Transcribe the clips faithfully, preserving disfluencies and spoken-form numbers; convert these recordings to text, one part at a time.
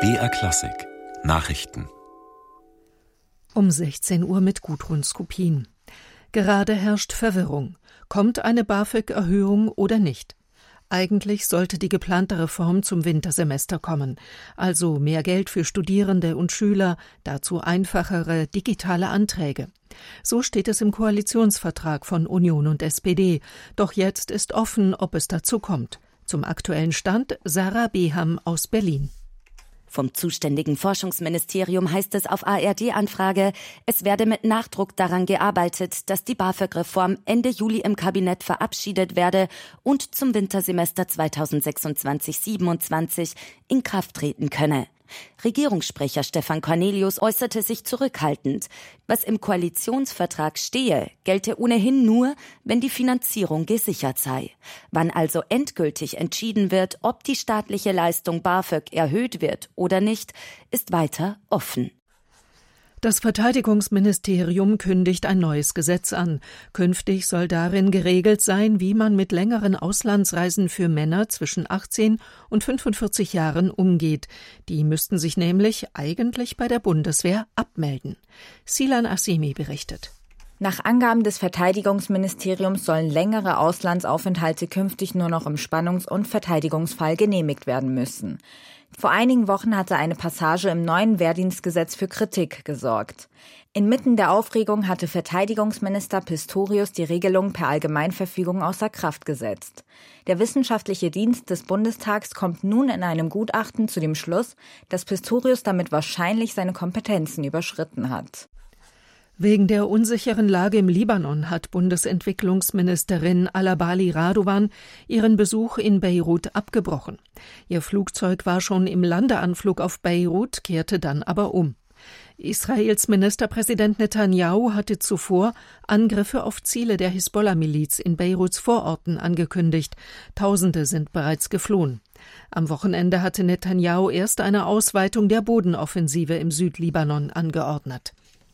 B R Klassik Nachrichten. Um sechzehn Uhr mit Gudrun Skupin. Gerade herrscht Verwirrung. Kommt eine BAföG-Erhöhung oder nicht? Eigentlich sollte die geplante Reform zum Wintersemester kommen, also mehr Geld für Studierende und Schüler, dazu einfachere digitale Anträge. So steht es im Koalitionsvertrag von Union und S P D. Doch jetzt ist offen, ob es dazu kommt. Zum aktuellen Stand Sarah Beham aus Berlin. Vom zuständigen Forschungsministerium heißt es auf A R D-Anfrage, es werde mit Nachdruck daran gearbeitet, dass die BAföG-Reform Ende Juli im Kabinett verabschiedet werde und zum Wintersemester zweitausendsechsundzwanzig siebenundzwanzig in Kraft treten könne. Regierungssprecher Stefan Cornelius äußerte sich zurückhaltend. Was im Koalitionsvertrag stehe, gelte ohnehin nur, wenn die Finanzierung gesichert sei. Wann also endgültig entschieden wird, ob die staatliche Leistung BAföG erhöht wird oder nicht, ist weiter offen. Das Verteidigungsministerium kündigt ein neues Gesetz an. Künftig soll darin geregelt sein, wie man mit längeren Auslandsreisen für Männer zwischen achtzehn und fünfundvierzig Jahren umgeht. Die müssten sich nämlich eigentlich bei der Bundeswehr abmelden. Silan Assemi berichtet. Nach Angaben des Verteidigungsministeriums sollen längere Auslandsaufenthalte künftig nur noch im Spannungs- und Verteidigungsfall genehmigt werden müssen. Vor einigen Wochen hatte eine Passage im neuen Wehrdienstgesetz für Kritik gesorgt. Inmitten der Aufregung hatte Verteidigungsminister Pistorius die Regelung per Allgemeinverfügung außer Kraft gesetzt. Der wissenschaftliche Dienst des Bundestags kommt nun in einem Gutachten zu dem Schluss, dass Pistorius damit wahrscheinlich seine Kompetenzen überschritten hat. Wegen der unsicheren Lage im Libanon hat Bundesentwicklungsministerin Alabali Radovan ihren Besuch in Beirut abgebrochen. Ihr Flugzeug war schon im Landeanflug auf Beirut, kehrte dann aber um. Israels Ministerpräsident Netanyahu hatte zuvor Angriffe auf Ziele der Hisbollah-Miliz in Beiruts Vororten angekündigt. Tausende sind bereits geflohen. Am Wochenende hatte Netanyahu erst eine Ausweitung der Bodenoffensive im Südlibanon angeordnet.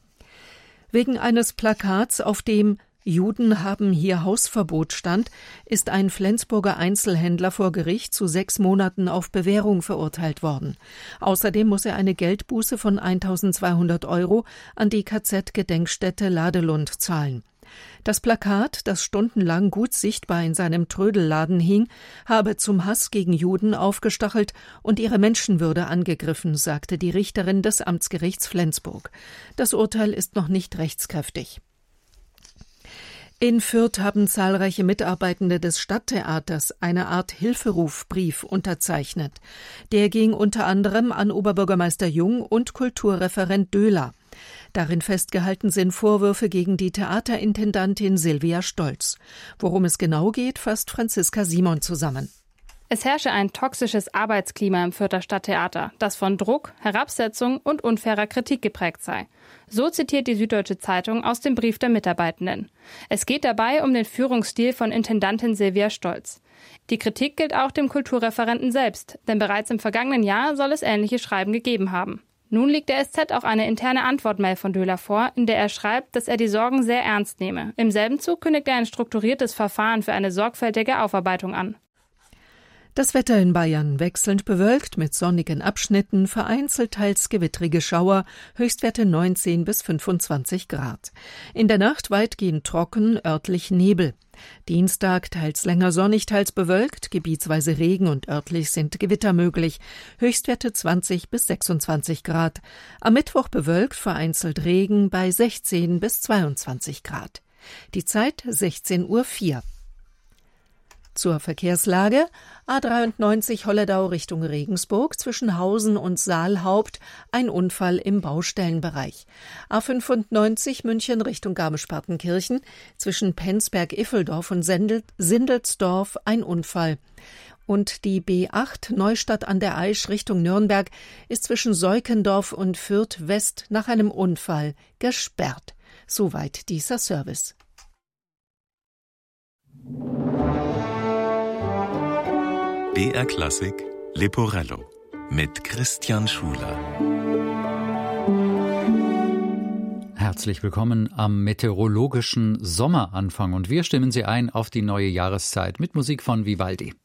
Wegen eines Plakats, auf dem »Juden haben hier Hausverbot« stand, ist ein Flensburger Einzelhändler vor Gericht zu sechs Monaten auf Bewährung verurteilt worden. Außerdem muss er eine Geldbuße von eintausendzweihundert Euro an die K Z-Gedenkstätte Ladelund zahlen. Das Plakat, das stundenlang gut sichtbar in seinem Trödelladen hing, habe zum Hass gegen Juden aufgestachelt und ihre Menschenwürde angegriffen, sagte die Richterin des Amtsgerichts Flensburg. Das Urteil ist noch nicht rechtskräftig. In Fürth haben zahlreiche Mitarbeitende des Stadttheaters eine Art Hilferufbrief unterzeichnet. Der ging unter anderem an Oberbürgermeister Jung und Kulturreferent Döhler. Darin festgehalten sind Vorwürfe gegen die Theaterintendantin Silvia Stolz. Worum es genau geht, fasst Franziska Simon zusammen. Es herrsche ein toxisches Arbeitsklima im Fürther Stadttheater, das von Druck, Herabsetzung und unfairer Kritik geprägt sei. So zitiert die Süddeutsche Zeitung aus dem Brief der Mitarbeitenden. Es geht dabei um den Führungsstil von Intendantin Silvia Stolz. Die Kritik gilt auch dem Kulturreferenten selbst, denn bereits im vergangenen Jahr soll es ähnliche Schreiben gegeben haben. Nun liegt der S Z auch eine interne Antwortmail von Döhler vor, in der er schreibt, dass er die Sorgen sehr ernst nehme. Im selben Zug kündigt er ein strukturiertes Verfahren für eine sorgfältige Aufarbeitung an. Das Wetter in Bayern wechselnd bewölkt mit sonnigen Abschnitten, vereinzelt teils gewittrige Schauer, Höchstwerte neunzehn bis fünfundzwanzig Grad. In der Nacht weitgehend trocken, örtlich Nebel. Dienstag teils länger sonnig, teils bewölkt, gebietsweise Regen und örtlich sind Gewitter möglich. Höchstwerte zwanzig bis sechsundzwanzig Grad. Am Mittwoch bewölkt, vereinzelt Regen bei sechzehn bis zweiundzwanzig Grad. Die Zeit sechzehn Uhr vier. Zur Verkehrslage: A dreiundneunzig Holledau Richtung Regensburg, zwischen Hausen und Saalhaupt ein Unfall im Baustellenbereich. A fünfundneunzig München Richtung Garmisch-Partenkirchen, zwischen Penzberg-Iffeldorf und Sendel- Sindelsdorf ein Unfall. Und die B acht Neustadt an der Aisch Richtung Nürnberg ist zwischen Seukendorf und Fürth West nach einem Unfall gesperrt. Soweit dieser Service. B R Klassik Leporello mit Christian Schuler. Herzlich willkommen am meteorologischen Sommeranfang und wir stimmen Sie ein auf die neue Jahreszeit mit Musik von Vivaldi.